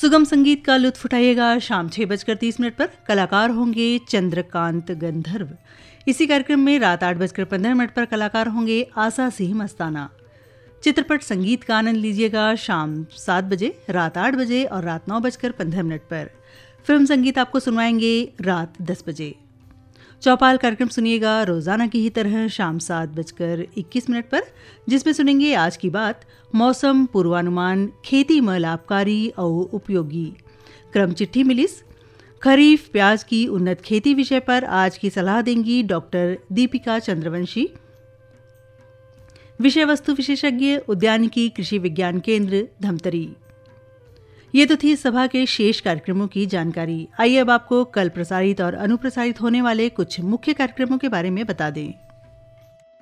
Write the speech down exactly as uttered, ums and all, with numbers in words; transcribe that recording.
सुगम संगीत का लुत्फ उठाइएगा। शाम छह बजकर तीस मिनट पर कलाकार होंगे चंद्रकांत गंधर्व। इसी कार्यक्रम में रात आठ बजकर पंद्रह मिनट पर कलाकार होंगे आशा सिंह मस्ताना। चित्रपट संगीत का आनंद लीजिएगा शाम सात बजे, रात आठ बजे और रात नौ बजकर पंद्रह मिनट पर। फिल्म संगीत आपको सुनवाएंगे रात दस बजे। चौपाल कार्यक्रम सुनिएगा रोजाना की ही तरह शाम सात बजकर इक्कीस मिनट पर, जिसमें सुनेंगे आज की बात, मौसम पूर्वानुमान, खेती में लाभकारी और उपयोगी। क्रम चिट्ठी मिलिस खरीफ प्याज की उन्नत खेती विषय पर आज की सलाह देंगी डॉक्टर दीपिका चंद्रवंशी। विषय वस्तु विशेषज्ञ उद्यानिकी कृषि विज्ञान केंद्र धमतरी। ये तो थी सभा के शेष कार्यक्रमों की जानकारी। आइए अब आपको कल प्रसारित और अनुप्रसारित होने वाले कुछ मुख्य कार्यक्रमों के बारे में बता दें।